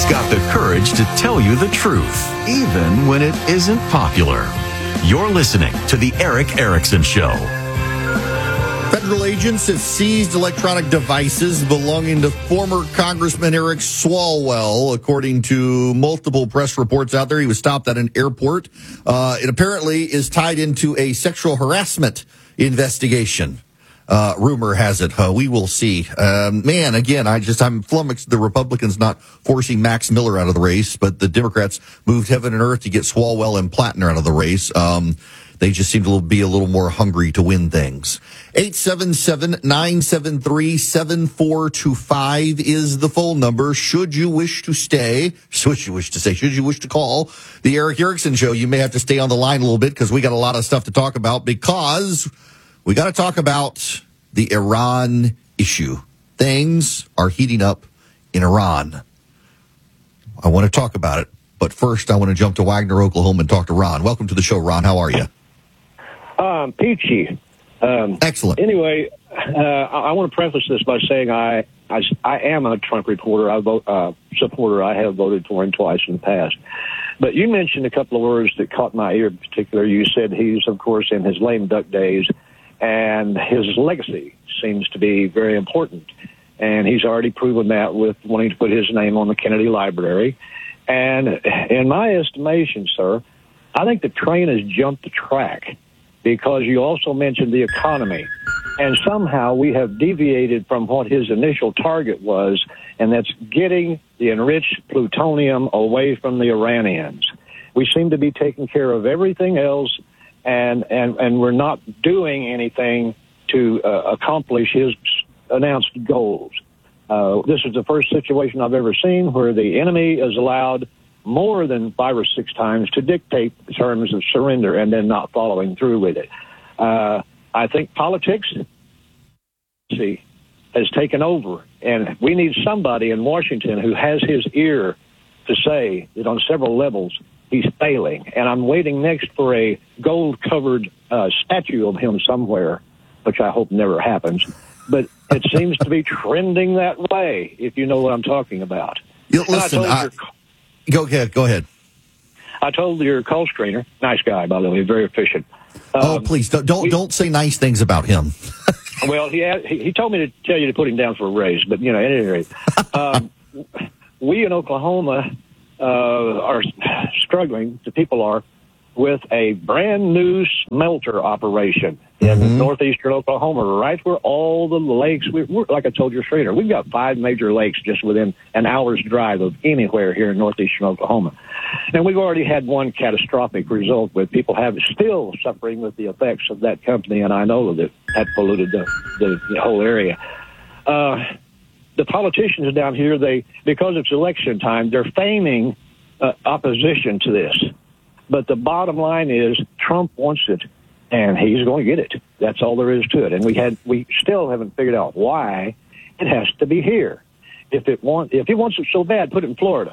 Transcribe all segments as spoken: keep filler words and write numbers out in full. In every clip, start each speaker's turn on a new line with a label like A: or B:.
A: got the courage to tell you the truth, even when it isn't popular. You're listening to The Erick Erickson Show.
B: Federal agents have seized electronic devices belonging to former Congressman Eric Swalwell. According to multiple press reports out there, he was stopped at an airport. Uh, it apparently is tied into a sexual harassment investigation. Uh, rumor has it. Uh, we will see. Um, man, again, I just, I'm flummoxed. The Republicans not forcing Max Miller out of the race, but the Democrats moved heaven and earth to get Swalwell and Plattner out of the race. Um, They just seem to be a little more hungry to win things. eight seven seven, nine seven three, seven four two five is the phone number. Should you wish to stay, should you wish to say, should you wish to call the Erick Erickson Show, you may have to stay on the line a little bit because we got a lot of stuff to talk about because we got to talk about the Iran issue. Things are heating up in Iran. I want to talk about it, but first I want to jump to Wagner, Oklahoma and talk to Ron. Welcome to the show, Ron. How are you?
C: Um, peachy. Um,
B: Excellent.
C: Anyway, uh, I, I want to preface this by saying I, I, I am a Trump reporter, I vote, uh, supporter. I have voted for him twice in the past. But you mentioned a couple of words that caught my ear in particular. You said he's, of course, in his lame duck days, and his legacy seems to be very important. And he's already proven that with wanting to put his name on the Kennedy Library. And in my estimation, sir, I think the train has jumped the track, because you also mentioned the economy. And somehow we have deviated from what his initial target was, and that's getting the enriched plutonium away from the Iranians. We seem to be taking care of everything else, and, and, and we're not doing anything to uh, accomplish his announced goals. Uh, this is the first situation I've ever seen where the enemy is allowed more than five or six times to dictate the terms of surrender and then not following through with it. Uh, I think politics, see, has taken over, and we need somebody in Washington who has his ear to say that on several levels he's failing. And I'm waiting next for a gold-covered uh, statue of him somewhere, which I hope never happens. But it seems to be trending that way, if you know what I'm talking about.
B: You, listen, I I, Go ahead. Go ahead.
C: I told your call screener, nice guy, by the way, very efficient. Um,
B: oh, please don't don't,
C: we,
B: don't say nice things about him.
C: Well, he, had, he he told me to tell you to put him down for a raise, but you know, at any rate, um, we in Oklahoma uh, are struggling. The people are with a brand new smelter operation in mm-hmm. northeastern Oklahoma, right where all the lakes, we, we're, like I told your trainer, we've got five major lakes just within an hour's drive of anywhere here in northeastern Oklahoma. And we've already had one catastrophic result with people have still suffering with the effects of that company, and I know that that polluted the, the, the whole area. Uh, the politicians down here, they because it's election time, they're feigning uh, opposition to this. But the bottom line is Trump wants it, and he's going to get it. That's all there is to it. And we had we still haven't figured out why it has to be here. If it want if he wants it so bad, put it in Florida.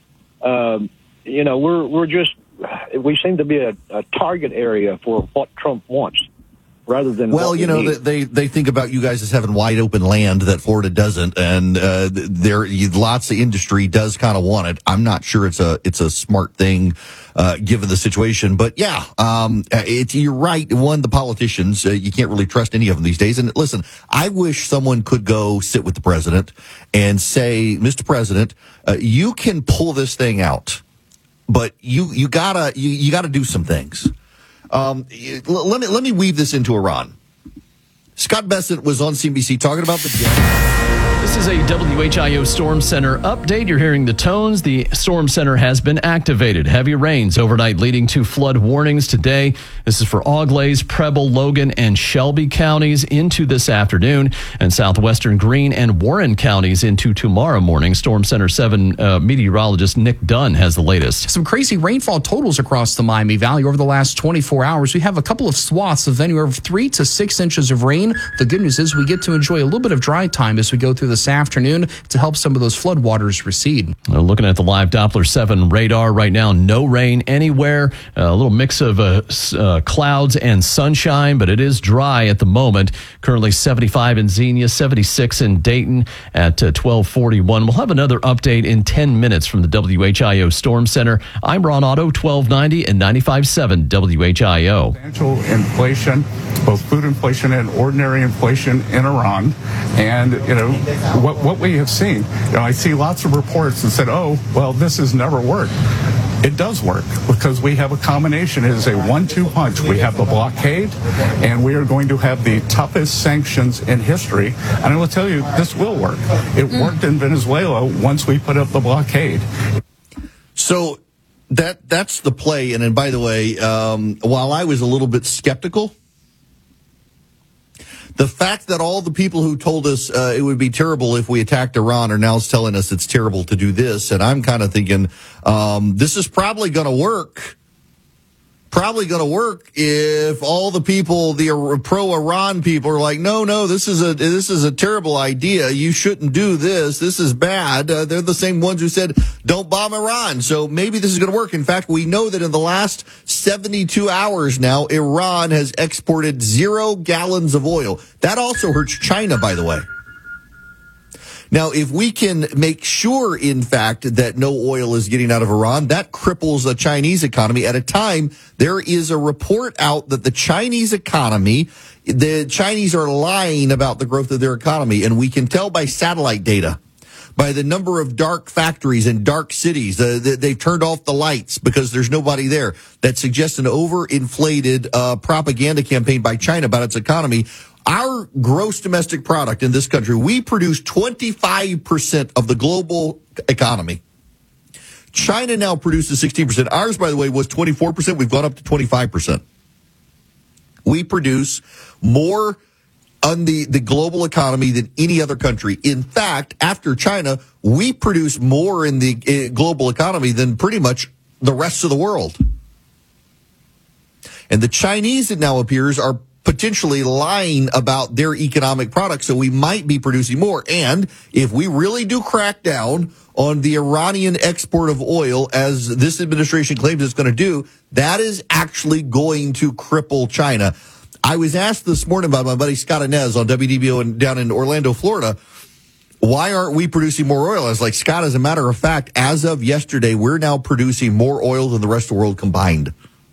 C: Um, you know, we're we're just we seem to be a, a target area for what Trump wants, rather than
B: well, you know, need. they they think about you guys as having wide open land that Florida doesn't, and uh, there lots of industry does kind of want it. I'm not sure it's a it's a smart thing. Uh, given the situation. But yeah, um, it's, you're right. One, the politicians, uh, you can't really trust any of them these days. And listen, I wish someone could go sit with the president and say, Mister President, uh, you can pull this thing out, but you, you gotta, you, you gotta do some things. Um, let me, let me weave this into Iran. Scott Bessent was on C N B C talking about the
D: This is a W H I O Storm Center update. You're hearing the tones. The Storm Center has been activated. Heavy rains overnight leading to flood warnings today. This is for Auglaize, Preble, Logan, and Shelby counties into this afternoon, and southwestern Greene and Warren counties into tomorrow morning. Storm Center seven uh, meteorologist Nick Dunn has the latest.
E: Some crazy rainfall totals across the Miami Valley over the last twenty-four hours. We have a couple of swaths of anywhere from three to six inches of rain. The good news is we get to enjoy a little bit of dry time as we go through the this afternoon to help some of those floodwaters recede.
D: Uh, looking at the live Doppler seven radar right now, no rain anywhere. Uh, a little mix of uh, s- uh, clouds and sunshine, but it is dry at the moment. Currently seventy-five in Xenia, seventy-six in Dayton at uh, twelve forty-one. We'll have another update in ten minutes from the W H I O Storm Center. I'm Ron Otto, twelve ninety and ninety-five point seven W H I O.
F: Substantial inflation, both food inflation and ordinary inflation in Iran. And, you know, what, what we have seen, you know, I see lots of reports that said, oh, well, this has never worked. It does work because we have a combination. It is a one two punch. We have the blockade, and we are going to have the toughest sanctions in history. And I will tell you, this will work. It worked in Venezuela once we put up the blockade.
B: So that that's the play. And then, by the way, um, while I was a little bit skeptical, the fact that all the people who told us uh, it would be terrible if we attacked Iran are now telling us it's terrible to do this. And I'm kind of thinking um, this is probably going to work. Probably going to work if all the people, the pro-Iran people, are like, no, no, this is a this is a terrible idea. You shouldn't do this. This is bad. Uh, they're the same ones who said don't bomb Iran. So maybe this is going to work. In fact, we know that in the last seventy-two hours now, Iran has exported zero gallons of oil. That also hurts China, by the way. Now, if we can make sure, in fact, that no oil is getting out of Iran, that cripples the Chinese economy at a time. There is a report out that the Chinese economy, the Chinese are lying about the growth of their economy, and we can tell by satellite data, by the number of dark factories and dark cities. Uh, they've turned off the lights because there's nobody there. That suggests an overinflated uh, propaganda campaign by China about its economy. Our gross domestic product in this country, we produce twenty-five percent of the global economy. China now produces sixteen percent. Ours, by the way, was twenty-four percent. We've gone up to twenty-five percent. We produce more on the, the global economy than any other country. In fact, after China, we produce more in the uh, global economy than pretty much the rest of the world. And the Chinese, it now appears, are potentially lying about their economic products, so we might be producing more. And if we really do crack down on the Iranian export of oil, as this administration claims it's going to do, that is actually going to cripple China. I was asked this morning by my buddy Scott Inez on W D B O and down in Orlando, Florida, why aren't we producing more oil? I was like, Scott, as a matter of fact, as of yesterday, we're now producing more oil than the rest of the world combined.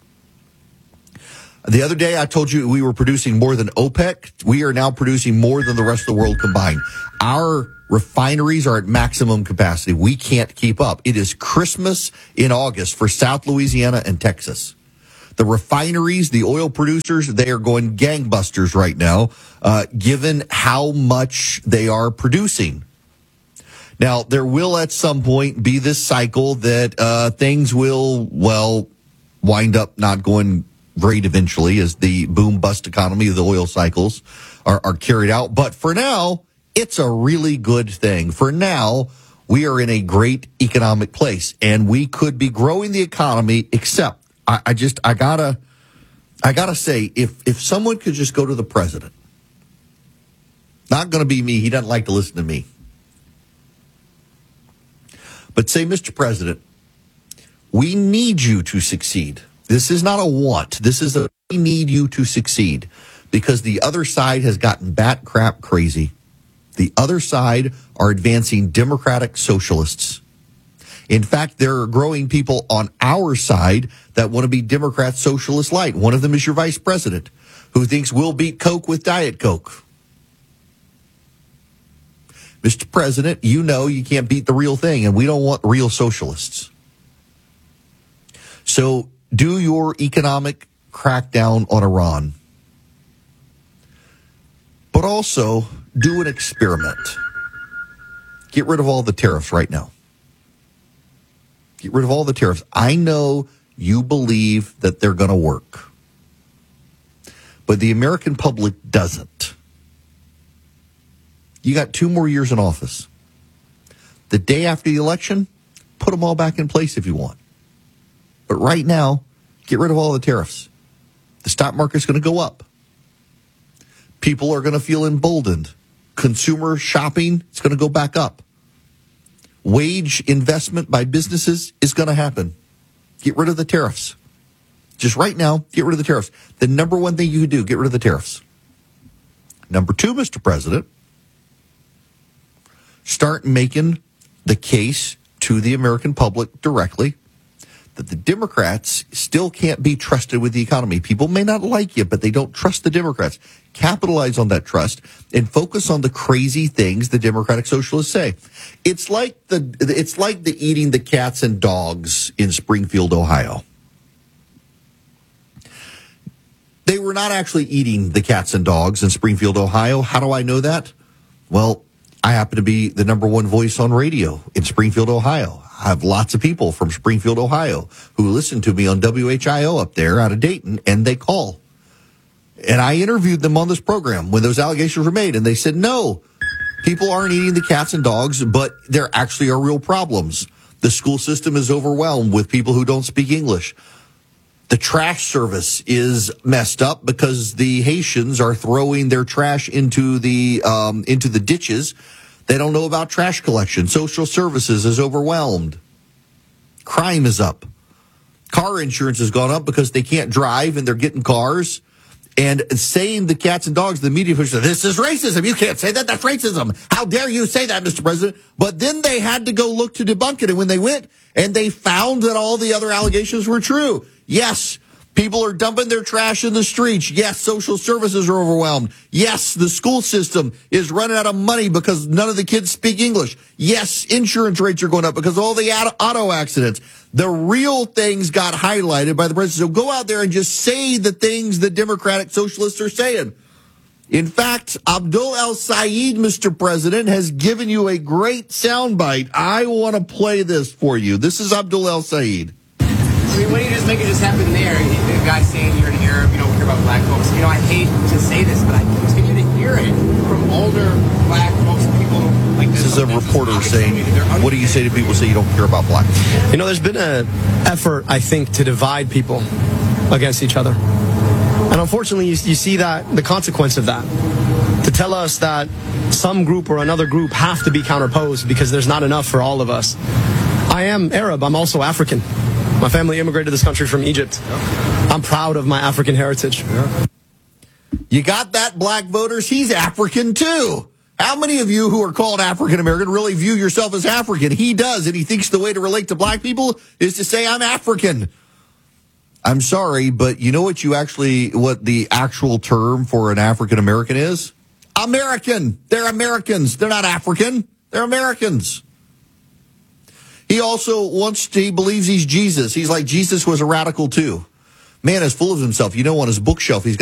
B: The other day, I told you we were producing more than OPEC. We are now producing more than the rest of the world combined. Our refineries are at maximum capacity. We can't keep up. It is Christmas in August for South Louisiana and Texas. The refineries, the oil producers, they are going gangbusters right now, uh, given how much they are producing. Now, there will at some point be this cycle that uh, things will, well, wind up not going great eventually as the boom-bust economy of the oil cycles are, are carried out. But for now, it's a really good thing. For now, we are in a great economic place, and we could be growing the economy, except I, I just, I gotta, I gotta say, if, if someone could just go to the president, not going to be me, he doesn't like to listen to me, but say, Mister President, we need you to succeed. This is not a want. This is a we need you to succeed because the other side has gotten bat crap crazy. The other side are advancing democratic socialists. In fact, there are growing people on our side that want to be Democrat socialist light. One of them is your vice president who thinks we'll beat Coke with Diet Coke. Mister President, you know you can't beat the real thing, and we don't want real socialists. So do your economic crackdown on Iran. But also do an experiment. Get rid of all the tariffs right now. Get rid of all the tariffs. I know you believe that they're going to work. But the American public doesn't. You got two more years in office. The day after the election, put them all back in place if you want. But right now, get rid of all the tariffs. The stock market's going to go up. People are going to feel emboldened. consumer shopping is going to go back up. Wage investment by businesses is going to happen. Get rid of the tariffs. Just right now, get rid of the tariffs. The number one thing you can do, get rid of the tariffs. Number two, Mister President, start making the case to the American public directly that the Democrats still can't be trusted with the economy. People may not like you, but they don't trust the Democrats. Capitalize on that trust and focus on the crazy things the Democratic Socialists say. It's like the it's like the eating the cats and dogs in Springfield, Ohio. They were not actually eating the cats and dogs in Springfield, Ohio. How do I know that? Well, I happen to be the number one voice on radio in Springfield, Ohio. I have lots of people from Springfield, Ohio, who listen to me on W H I O up there out of Dayton, and they call. And I interviewed them on this program when those allegations were made, and they said, no, people aren't eating the cats and dogs, but there actually are real problems. The school system is overwhelmed with people who don't speak English. The trash service is messed up because the Haitians are throwing their trash into the um, into the ditches. They don't know about trash collection. Social services is overwhelmed. Crime is up. Car insurance has gone up because they can't drive and they're getting cars. And saying the cats and dogs, the media pushes, this is racism. You can't say that. That's racism. How dare you say that, Mister President? But then they had to go look to debunk it. And when they went and they found that all the other allegations were true. Yes, people are dumping their trash in the streets. Yes, social services are overwhelmed. Yes, the school system is running out of money because none of the kids speak English. Yes, insurance rates are going up because of all the auto accidents. The real things got highlighted by the president. So go out there and just say the things the Democratic Socialists are saying. In fact, Abdul El-Sayed, Mister President, has given you a great soundbite. I want to play this for you. This is Abdul El-Sayed.
G: I mean, why don't you just make it just happen there? The guy saying you're an Arab, you don't care about black folks. You know, I hate to say this, but I continue to hear it from older black folks, people like this.
B: This is a reporter saying, what do you say to people who say you don't care about black people?
H: You know, there's been an effort, I think, to divide people against each other. And unfortunately, you, you see that the consequence of that. To tell us that some group or another group have to be counterposed because there's not enough for all of us. I am Arab. I'm also African. My family immigrated to this country from Egypt. I'm proud of my African heritage.
B: You got that, black voters? He's African, too. How many of you who are called African American really view yourself as African? He does, and he thinks the way to relate to black people is to say, I'm African. I'm sorry, but you know what you actually, what the actual term for an African American is? American. They're Americans. They're not African. They're Americans. He also wants to, he believes he's Jesus. He's like, Jesus was a radical too. Man is full of himself. You know, on his bookshelf, he's got